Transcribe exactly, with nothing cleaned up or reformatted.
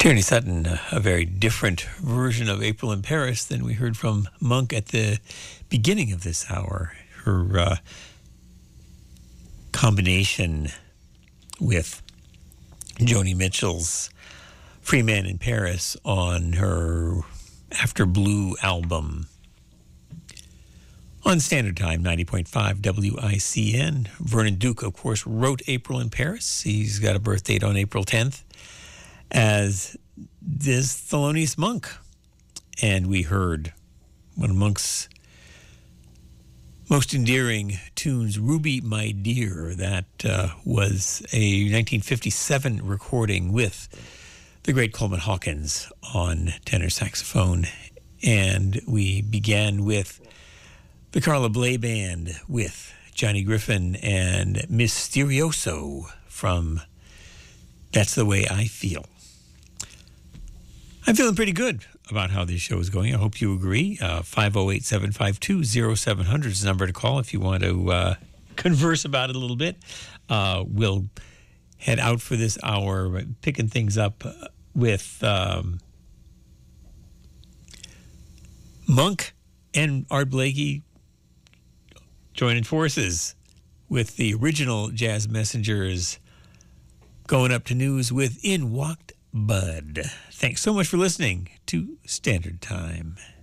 Tierney Sutton, uh, a very different version of April in Paris than we heard from Monk at the beginning of this hour. Her uh, combination with Joni Mitchell's Free Man in Paris on her After Blue album. On Standard Time, ninety point five W I C N. Vernon Duke, of course, wrote April in Paris. He's got a birth date on April tenth, as does Thelonious Monk. And we heard one of Monk's most endearing tunes, Ruby My Dear. That uh, was a nineteen fifty-seven recording with the great Coleman Hawkins on tenor saxophone. And we began with the Carla Bley Band with Johnny Griffin and Mysterioso from That's the Way I Feel. I'm feeling pretty good about how this show is going. I hope you agree. Uh, five oh eight, seven five two, oh seven hundred is the number to call if you want to uh, converse about it a little bit. Uh, we'll head out for this hour, picking things up with um, Monk and Art Blakey joining forces with the original Jazz Messengers, going up to news with In Walked Bud. Thanks so much for listening to Standard Time.